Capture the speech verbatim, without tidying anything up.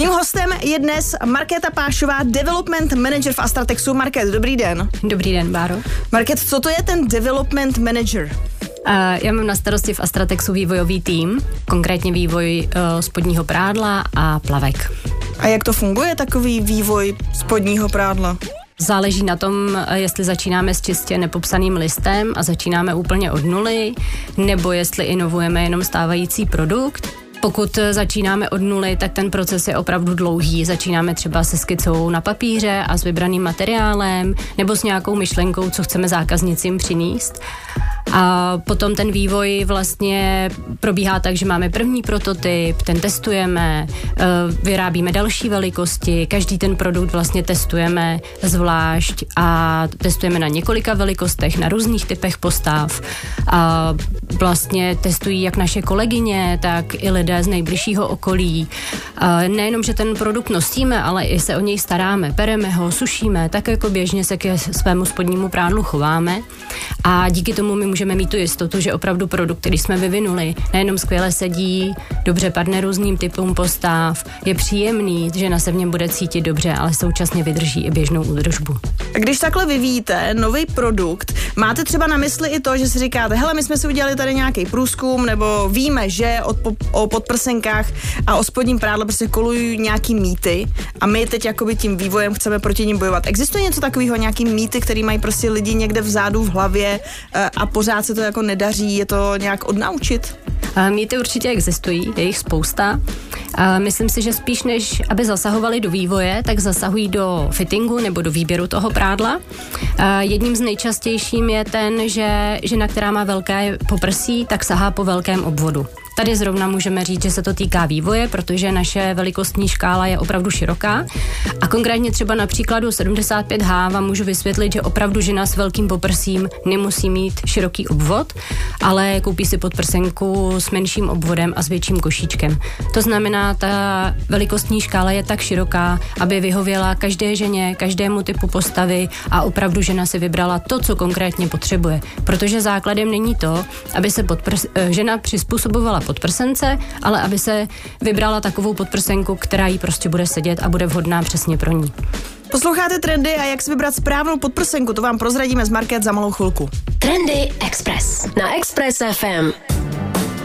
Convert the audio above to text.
Mým hostem je dnes Markéta Pášová, Development Manager v Astratexu. Market, dobrý den. Dobrý den, Báro. Market, co to je ten Development Manager? Uh, já mám na starosti v Astratexu vývojový tým, konkrétně vývoj uh, spodního prádla a plavek. A jak to funguje, takový vývoj spodního prádla? Záleží na tom, jestli začínáme s čistě nepopsaným listem a začínáme úplně od nuly, nebo jestli inovujeme jenom stávající produkt. Pokud začínáme od nuly, tak ten proces je opravdu dlouhý. Začínáme třeba se skicou na papíře a s vybraným materiálem, nebo s nějakou myšlenkou, co chceme zákaznicím přinést. A potom ten vývoj vlastně probíhá tak, že máme první prototyp, ten testujeme, vyrábíme další velikosti, každý ten produkt vlastně testujeme zvlášť a testujeme na několika velikostech, na různých typech postav. A vlastně testují jak naše kolegyně, tak i lidé z nejbližšího okolí. A nejenom, že ten produkt nosíme, ale i se o něj staráme, pereme ho, sušíme, tak jako běžně se ke svému spodnímu prádlu chováme. A díky tomu my můžeme mít tu jistotu, že opravdu produkt, který jsme vyvinuli, nejenom skvěle sedí, dobře padne různým typům postav, je příjemný, že na se v něm bude cítit dobře, ale současně vydrží i běžnou údržbu. A když takhle vyvíjíte nový produkt, máte třeba na mysli i to, že si říkáte, hele, my jsme si udělali tady nějaký průzkum, nebo víme, že od, o podprsenkách a o spodním prádle prostě kolují nějaký mýty a my teď jakoby tím vývojem chceme proti nim bojovat. Existuje něco takového, nějaký mýty, který mají prostě lidi někde vzadu v hlavě a pořád se to jako nedaří, je to nějak odnaučit? Mýty určitě existují, je jich spousta. Myslím si, že spíš než aby zasahovali do vývoje, tak zasahují do fittingu nebo do výběru toho prádla. Jedním z nejčastějším je ten, že žena, která má velké poprsí, tak sahá po velkém obvodu. Tady zrovna můžeme říct, že se to týká vývoje, protože naše velikostní škála je opravdu široká. A konkrétně třeba na příkladu sedmdesát pět há vám můžu vysvětlit, že opravdu žena s velkým poprsím nemusí mít široký obvod, ale koupí si podprsenku s menším obvodem a s větším košíčkem. To znamená, ta velikostní škála je tak široká, aby vyhověla každé ženě, každému typu postavy a opravdu žena si vybrala to, co konkrétně potřebuje. Protože základem není to, aby se podprs- žena přizpůsobovala podprsence, ale aby se vybrala takovou podprsenku, která jí prostě bude sedět a bude vhodná přesně pro ní. Posloucháte Trendy a jak si vybrat správnou podprsenku, to vám prozradíme z Market za malou chvilku. Trendy Express na Express ef em.